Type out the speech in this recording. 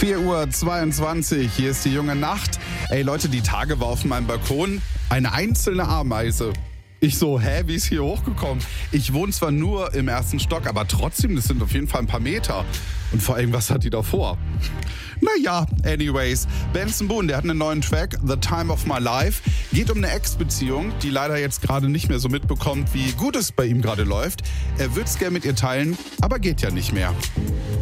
4:22 Uhr, hier ist die junge Nacht. Ey Leute, die Tage war auf meinem Balkon eine einzelne Ameise. Ich so, wie ist hier hochgekommen? Ich wohne zwar nur im ersten Stock, aber trotzdem, das sind auf jeden Fall ein paar Meter. Und vor allem, was hat die da vor? Naja, anyways, Benson Boone, der hat einen neuen Track, The Time of My Life. Geht um eine Ex-Beziehung, die leider jetzt gerade nicht mehr so mitbekommt, wie gut es bei ihm gerade läuft. Er würde es gerne mit ihr teilen, aber geht ja nicht mehr.